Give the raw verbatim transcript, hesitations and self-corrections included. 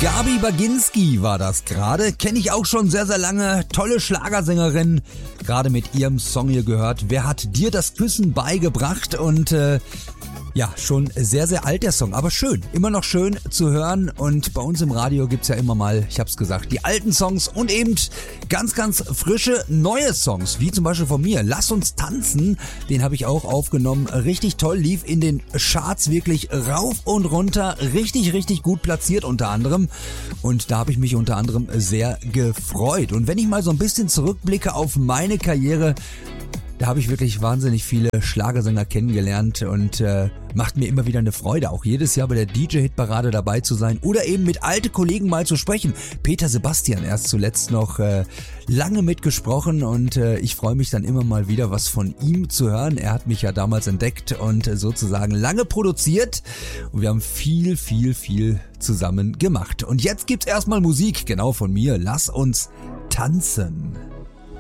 Gabi Baginski war das gerade. Kenne ich auch schon sehr, sehr lange. Tolle Schlagersängerin. Gerade mit ihrem Song hier gehört. Wer hat dir das Küssen beigebracht? Und äh, ja, schon sehr, sehr alt der Song. Aber schön. Immer noch schön zu hören. Und bei uns im Radio gibt's ja immer mal, ich hab's gesagt, die alten Songs und eben ganz, ganz frische neue Songs. Wie zum Beispiel von mir. Lass uns tanzen. Den habe ich auch aufgenommen. Richtig toll. Lief in den Charts wirklich rauf und runter. Richtig, richtig gut platziert unter anderem. Und da habe ich mich unter anderem sehr gefreut. Und wenn ich mal so ein bisschen zurückblicke auf meine Karriere, da habe ich wirklich wahnsinnig viele Schlagersänger kennengelernt und äh, macht mir immer wieder eine Freude, auch jedes Jahr bei der D J-Hitparade dabei zu sein oder eben mit alten Kollegen mal zu sprechen. Peter Sebastian erst zuletzt noch äh, lange mitgesprochen und äh, ich freue mich dann immer mal wieder was von ihm zu hören. Er hat mich ja damals entdeckt und äh, sozusagen lange produziert und wir haben viel, viel, viel zusammen gemacht. Und jetzt gibt's erstmal Musik, genau von mir. Lass uns tanzen.